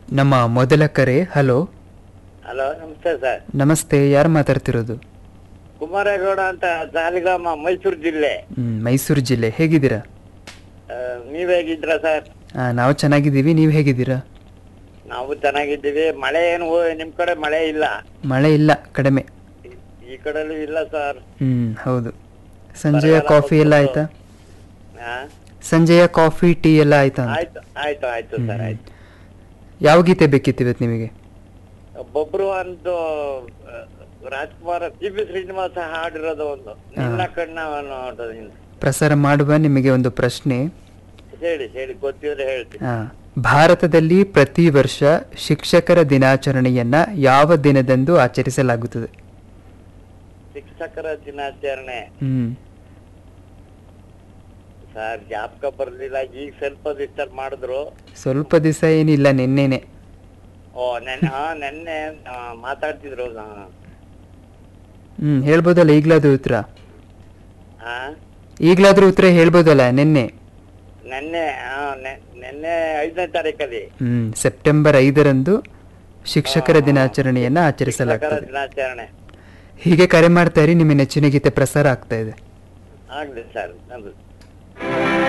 ನಮ್ಮ ಮೊದಲ ಕರೆ. ಹಲೋ. ಹಲೋ, ನಮಸ್ತೆ ಸರ್. ನಮಸ್ತೆ, ಯಾರು ಮಾತಾಡ್ತಿರೋದು? ಕುಮಾರೇಗೌಡ ಅಂತ, ಸಾಲಿಗ್ರಾಮ, ಮೈಸೂರು ಜಿಲ್ಲೆ. ಮೈಸೂರು ಜಿಲ್ಲೆ. ಹೇಗಿದ್ದೀರಾ? ನೀವ್ ಹೇಗಿದ್ರ ಸರ್? ನಾವು ಚೆನ್ನಾಗಿದ್ದೀವಿ, ನೀವು ಹೇಗಿದ್ದೀರಾ? ನಾವು ಚೆನ್ನಾಗಿದ್ದೀವಿ. ಮಳೆ ಏನು ನಿಮ್ ಕಡೆ ಮಳೆ ಇಲ್ಲ? ಮಳೆ ಇಲ್ಲ, ಕಡಿಮೆ. ಈ ಕಡೆಲೂ ಇಲ್ಲ ಸರ್. ಹೌದು. ಸಂಜೆಯ ಕಾಫಿ ಎಲ್ಲ ಆಯ್ತಾ? ಆ? ಸಂಜೆಯ ಕಾಫಿ ಟೀ ಎಲ್ಲ ಆಯ್ತಾ ಅಂತ? ಆಯ್ತು ಆಯ್ತು ಆಯ್ತು ಸರ್, ಆಯ್ತು. ಯಾವ ಗೀತೆ ಬೇಕಿತ್ತು ಇವತ್ತು ನಿಮಗೆ? ಬೊಬ್ರು ಅಂತ ರಾಜ್ಕುಮಾರ್, ಟಿ.ಬಿ. ಶ್ರೀನಿವಾಸ ಹಾಡಿರೋದು ಒಂದು, ನಿನ್ನ ಕಣ್ಣ ನೋಟದಿಂದ. ಪ್ರಸಾರ ಮಾಡುವ ನಿಮಗೆ ಒಂದು ಪ್ರಶ್ನೆ. ಹೇಳಿ ಹೇಳಿ, ಗೊತ್ತಿದ್ರೆ ಹೇಳ್ತೀನಿ. ಭಾರತದಲ್ಲಿ ಪ್ರತಿ ವರ್ಷ ಶಿಕ್ಷಕರ ದಿನಾಚರಣೆಯನ್ನ ಯಾವ ದಿನದಂದು ಆಚರಿಸಲಾಗುತ್ತದೆ? ಶಿಕ್ಷಕರ ದಿನಾಚರಣೆ ಸರ್ ಜ್ಞಾಪಕ ಬರ್ಲಿಲ್ಲ. ಈಗ ಸ್ವಲ್ಪ ದಿವಸ ಮಾಡಿದ್ರು. ಸ್ವಲ್ಪ ದಿವಸ ಏನಿಲ್ಲ, ನಿನ್ನೆನೆ. ನೆನ್ನೆ ಮಾತಾಡ್ತಿದ್ರು. ಹೇಳ್ಬೋದಲ್ಲ ಈಗ್ಲಾದ್ರೂ ಉತ್ತರ? ಆ? ಈಗ್ಲಾದ್ರೂ ಉತ್ತರ ಹೇಳ್ಬೋದಲ್ಲ? ನೆನ್ನೆ 5ನೇ ತಾರೀಕಲ್ಲಿ, ಸೆಪ್ಟೆಂಬರ್ 5ರಂದು ಶಿಕ್ಷಕರ ದಿನಾಚರಣೆಯನ್ನ ಆಚರಿಸಲಾಗುತ್ತದೆ. ದಿನಾಚರಣೆ. ಹೀಗೆ ಕರೆ ಮಾಡ್ತಾ ಇರಿ, ನಿಮ್ಮ ನೆಚ್ಚಿನ ಗೀತೆ ಪ್ರಸಾರ ಆಗ್ತಾ ಇದೆ. ಆಗ್ಲಿ ಸರ್.